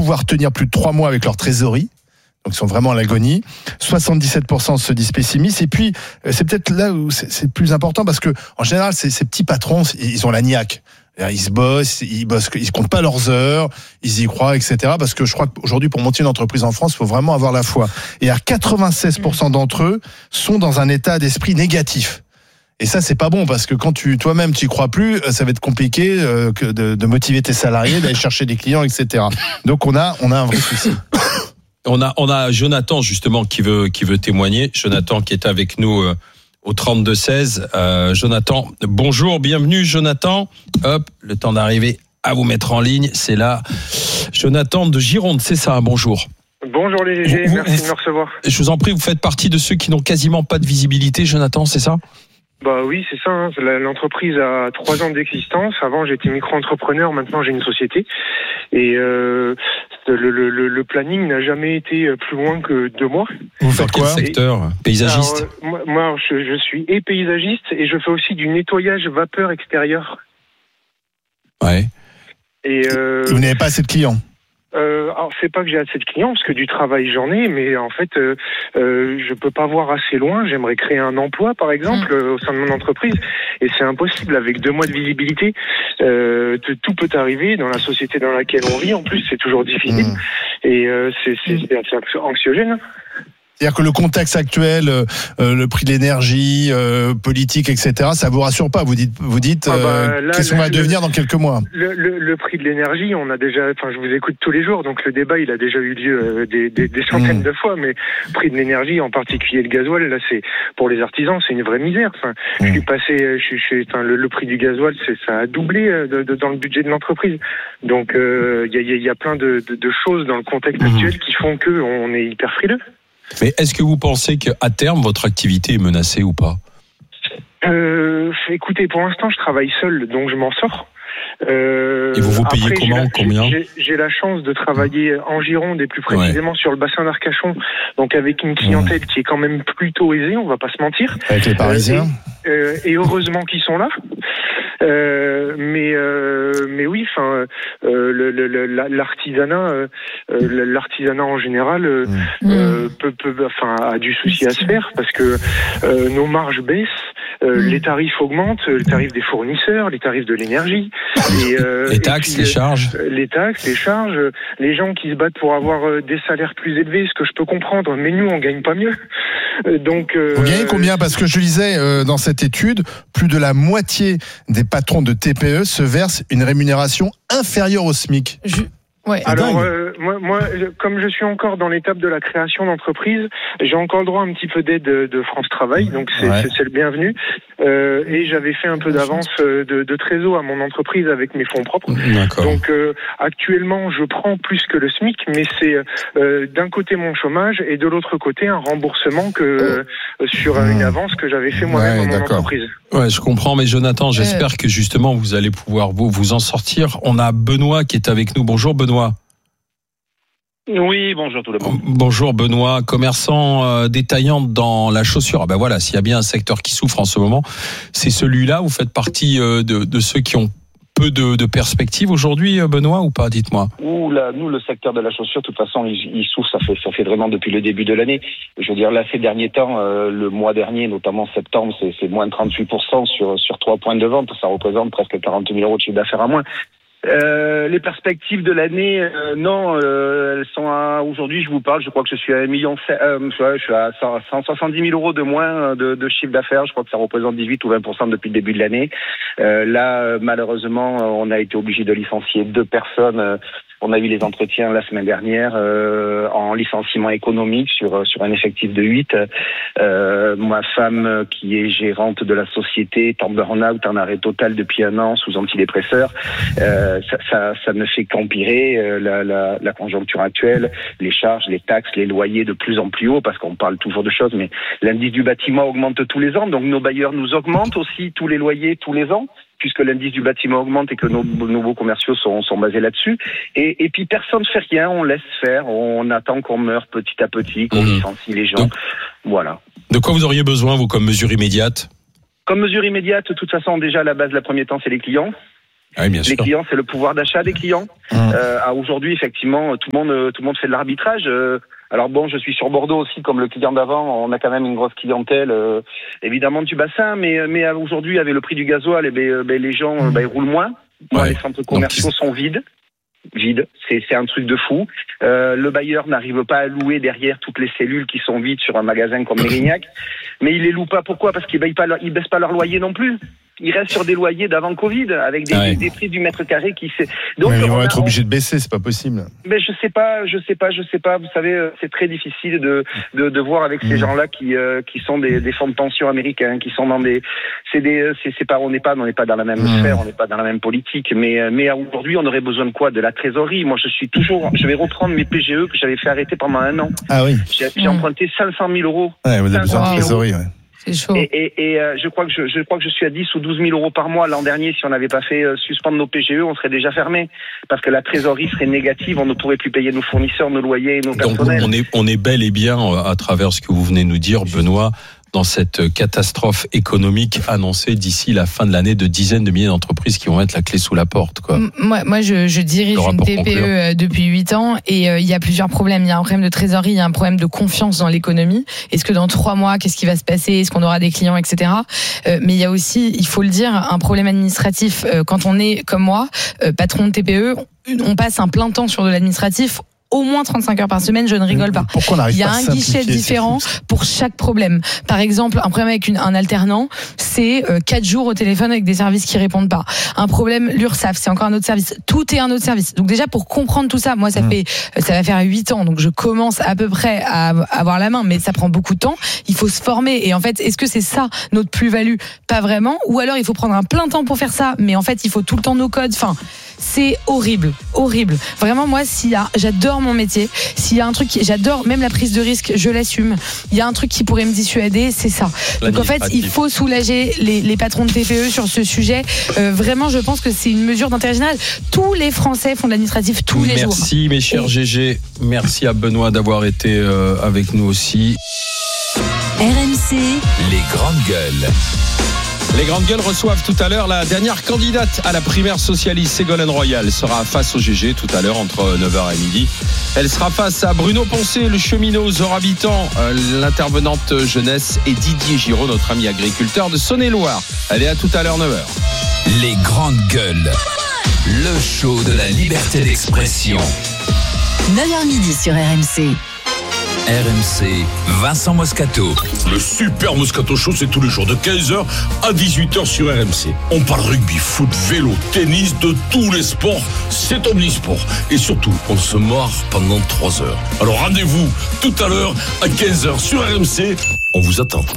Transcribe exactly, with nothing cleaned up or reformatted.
pouvoir tenir plus de trois mois avec leur trésorerie. Donc ils sont vraiment à l'agonie. soixante-dix-sept pour cent se disent pessimistes. Et puis c'est peut-être là où c'est, c'est plus important parce que en général ces, ces petits patrons, ils ont la niaque. Ils se bossent, ils bossent, ils comptent pas leurs heures, ils y croient, et cetera. Parce que je crois qu'aujourd'hui, pour monter une entreprise en France, il faut vraiment avoir la foi. Et à quatre-vingt-seize pour cent d'entre eux sont dans un état d'esprit négatif. Et ça, c'est pas bon parce que quand tu toi-même tu y crois plus, ça va être compliqué euh, que de, de motiver tes salariés, d'aller chercher des clients, et cetera. Donc on a on a un vrai souci. On a on a Jonathan justement qui veut qui veut témoigner. Jonathan qui est avec nous. Euh, Au trente-deux seize, euh, Jonathan, bonjour, bienvenue Jonathan. Hop, le temps d'arriver à vous mettre en ligne, c'est là. Jonathan de Gironde, c'est ça, bonjour. Bonjour les G G, vous, merci vous, de me recevoir. Je vous en prie, vous faites partie de ceux qui n'ont quasiment pas de visibilité, Jonathan, c'est ça ? Bah oui, c'est ça. Hein. L'entreprise a trois ans d'existence. Avant, j'étais micro-entrepreneur. Maintenant, j'ai une société. Et euh, le, le, le planning n'a jamais été plus loin que deux mois. Vous faites quoi ? Quel secteur ? Paysagiste ? Alors, euh, moi, moi je, je suis et paysagiste et je fais aussi du nettoyage vapeur extérieur. Ouais. Et euh, vous n'avez pas assez de clients ? Euh, alors c'est pas que j'ai assez de clients parce que du travail j'en ai, mais en fait euh, euh, je peux pas voir assez loin. J'aimerais créer un emploi par exemple mmh. euh, au sein de mon entreprise et c'est impossible avec deux mois de visibilité. Euh, tout peut arriver dans la société dans laquelle on vit. En plus c'est toujours difficile mmh. et euh, c'est, c'est, c'est assez anxiogène. C'est-à-dire que le contexte actuel, euh, le prix de l'énergie, euh, politique, et cetera, ça vous rassure pas. Vous dites, vous dites, ah bah, euh, là, qu'est-ce qu'on va le, devenir dans quelques mois ? Le, le, le prix de l'énergie, on a déjà, enfin, je vous écoute tous les jours, donc le débat, il a déjà eu lieu euh, des, des, des centaines mmh. de fois. Mais le prix de l'énergie, en particulier le gasoil, là, c'est pour les artisans, c'est une vraie misère. Enfin, mmh. je suis passé, je suis, je suis, enfin, le, le prix du gasoil, c'est, ça a doublé de, de, dans le budget de l'entreprise. Donc, il euh, y, a, y a plein de, de, de choses dans le contexte mmh. actuel qui font que on est hyper frileux. Mais est-ce que vous pensez qu'à terme, votre activité est menacée ou pas ? euh, Écoutez, pour l'instant, je travaille seul, donc je m'en sors. Euh, et vous vous payez après, comment, j'ai la, combien j'ai, j'ai la chance de travailler en Gironde et plus précisément ouais. sur le bassin d'Arcachon, donc avec une clientèle mmh. qui est quand même plutôt aisée, on va pas se mentir. Avec les Parisiens. Euh, et, euh, et heureusement qu'ils sont là. Euh, mais euh, mais oui, enfin euh, le, le, l'artisanat, euh, l'artisanat en général euh, mmh. euh, peut, peut, enfin a du souci à se faire parce que euh, nos marges baissent, euh, mmh. les tarifs augmentent, les tarifs des fournisseurs, les tarifs de l'énergie, et, euh, les taxes, puis, les charges, euh, les taxes, les charges, les gens qui se battent pour avoir euh, des salaires plus élevés, ce que je peux comprendre, mais nous on gagne pas mieux. Donc euh, vous gagnez combien ? Parce que je lisais euh, dans cette étude, plus de la moitié des patrons de T P E se versent une rémunération inférieure au SMIC. Je... Ouais, Alors, euh, moi, moi, comme je suis encore dans l'étape de la création d'entreprise, j'ai encore le droit à un petit peu d'aide de, de France Travail, donc c'est, ouais. c'est, c'est le bienvenu. Euh, et j'avais fait un peu d'avance de, de trésor à mon entreprise avec mes fonds propres. D'accord. Donc, euh, actuellement, je prends plus que le SMIC, mais c'est euh, d'un côté mon chômage et de l'autre côté un remboursement que euh, sur mmh. une avance que j'avais fait moi-même ouais, dans mon d'accord. entreprise. Ouais, je comprends, mais Jonathan, j'espère euh... que justement vous allez pouvoir vous vous en sortir. On a Benoît qui est avec nous. Bonjour Benoît. Oui, bonjour tout le monde. Bonjour Benoît, commerçant euh, détaillant dans la chaussure. Ah ben voilà, s'il y a bien un secteur qui souffre en ce moment, c'est celui-là. Vous faites partie euh, de, de ceux qui ont peu de, de perspectives aujourd'hui, Benoît, ou pas ? Dites-moi. Ouh là, nous, le secteur de la chaussure, de toute façon, il, il souffre. Ça fait, ça fait vraiment depuis le début de l'année. Je veux dire, là, ces derniers temps, euh, le mois dernier, notamment septembre, c'est, c'est moins de trente-huit pour cent sur sur trois points de vente. Ça représente presque quarante mille euros de chiffre d'affaires à moins. Euh, les perspectives de l'année, euh, non, euh, elles sont à, aujourd'hui, je vous parle, je crois que je suis à un million, euh, je suis à cent soixante-dix mille euros de moins de, de chiffre d'affaires. Je crois que ça représente dix-huit ou vingt pour cent depuis le début de l'année. Euh, là, malheureusement, on a été obligé de licencier deux personnes. Euh, On a eu les entretiens la semaine dernière euh, en licenciement économique sur sur un effectif de huit. Euh, ma femme, qui est gérante de la société, est en burn-out, en arrêt total depuis un an, sous antidépresseur. Euh, ça, ça, ça ne fait qu'empirer euh, la, la, la conjoncture actuelle, les charges, les taxes, les loyers de plus en plus haut, parce qu'on parle toujours de choses, mais l'indice du bâtiment augmente tous les ans, donc nos bailleurs nous augmentent aussi tous les loyers tous les ans, puisque l'indice du bâtiment augmente et que nos nouveaux commerciaux sont, sont basés là-dessus. Et, et puis personne ne fait rien, on laisse faire, on attend qu'on meure petit à petit, qu'on mmh. licencie les gens. Donc, voilà. De quoi vous auriez besoin, vous, comme mesure immédiate ? Comme mesure immédiate, de toute façon, déjà, à la base, le premier temps, c'est les clients. Oui, bien Les sûr. clients, c'est le pouvoir d'achat des clients. Mmh. Euh, à aujourd'hui, effectivement, tout le monde, tout le monde fait de l'arbitrage. Euh, alors bon, je suis sur Bordeaux aussi, comme le client d'avant. On a quand même une grosse clientèle, euh, évidemment du bassin, mais mais aujourd'hui, avec le prix du gasoil, eh ben, ben les gens, ben, ils roulent moins. Moi, Ouais. les centres commerciaux Donc, sont vides. Vide, c'est c'est un truc de fou. Euh, le bailleur n'arrive pas à louer derrière toutes les cellules qui sont vides sur un magasin comme Mérignac, mais il les loue pas. Pourquoi ? Parce qu'ils baissent pas leur, ils baissent pas leur loyer non plus. Ils restent sur des loyers d'avant Covid avec des, Ah ouais. des, des prix du mètre carré qui c'est. Donc Mais ils on vont a- être on- obligés de baisser, c'est pas possible. mais je sais pas, je sais pas, je sais pas. Vous savez, euh, c'est très difficile de de, de voir avec ces Mmh. gens-là qui euh, qui sont des, des fonds de pension américains, qui sont dans des, c'est des, c'est, c'est pas, on n'est pas, on n'est pas dans la même Mmh. sphère, on n'est pas dans la même politique. Mais euh, mais aujourd'hui, on aurait besoin de quoi ? De la trésorerie. Moi, je suis toujours, je vais reprendre mes P G E que j'avais fait arrêter pendant un an. Ah oui. J'ai, j'ai Mmh. emprunté cinq cent mille euros. Ouais, vous avez besoin de Wow. trésorerie. Ouais. C'est chaud. Et, et, et euh, je crois que je, je crois que je suis à dix ou douze mille euros par mois. L'an dernier, si on n'avait pas fait euh, suspendre nos P G E, on serait déjà fermé parce que la trésorerie serait négative. On ne pourrait plus payer nos fournisseurs, nos loyers, nos Donc personnels. on est on est bel et bien euh, à travers ce que vous venez de nous dire, Benoît, dans cette catastrophe économique annoncée d'ici la fin de l'année de dizaines de milliers d'entreprises qui vont mettre la clé sous la porte, quoi. M- Moi, moi je, je dirige Le une rapport T P E concluant. euh, depuis huit ans et euh, il y a plusieurs problèmes. Il y a un problème de trésorerie, il y a un problème de confiance dans l'économie. Est-ce que dans trois mois, qu'est-ce qui va se passer ? Est-ce qu'on aura des clients, et cetera. Euh, mais il y a aussi, il faut le dire, un problème administratif. Euh, quand on est, comme moi, euh, patron de T P E, on passe un plein temps sur de l'administratif. Au moins trente-cinq heures par semaine, je ne rigole pas. Pourquoi on n'arrive Il y a pas à un guichet simplifier, c'est différent fou, ça. pour chaque problème. Par exemple, un problème avec une, un alternant, c'est euh, quatre jours au téléphone avec des services qui répondent pas. Un problème, l'URSSAF, c'est encore un autre service. Tout est un autre service. Donc déjà, pour comprendre tout ça, moi, ça Mmh. fait, ça va faire huit ans, donc je commence à peu près à avoir la main, mais ça prend beaucoup de temps. Il faut se former. Et en fait, est-ce que c'est ça notre plus-value ? Pas vraiment. Ou alors, il faut prendre un plein temps pour faire ça, mais en fait, il faut tout le temps nos codes. Enfin, c'est horrible, horrible. Vraiment, moi, s'il y a, j'adore mon métier. S'il y a un truc, qui, j'adore même la prise de risque, je l'assume. Il y a un truc qui pourrait me dissuader, c'est ça. Donc en fait, il faut soulager les, les patrons de T P E sur ce sujet. Euh, vraiment, je pense que c'est une mesure d'intérêt général. Tous les Français font de l'administratif tous les jours. Merci mes chers Et- G G, merci à Benoît d'avoir été euh, avec nous aussi. R M C, Les grandes gueules. Les grandes gueules reçoivent tout à l'heure la dernière candidate à la primaire socialiste, Ségolène Royal, sera face au G G tout à l'heure entre neuf heures et midi. Elle sera face à Bruno Poncé, le cheminot Zorabitan, euh, l'intervenante jeunesse, et Didier Giraud, notre ami agriculteur de Saône-et-Loire. Allez, à tout à l'heure, neuf heures. Les grandes gueules. Le show de la liberté d'expression. neuf heures midi sur R M C. R M C, Vincent Moscato. Le Super Moscato Show, c'est tous les jours de quinze heures à dix-huit heures sur R M C. On parle rugby, foot, vélo, tennis, de tous les sports. C'est omnisport. Et surtout, on se marre pendant trois heures. Alors rendez-vous tout à l'heure à quinze heures sur R M C. On vous attend.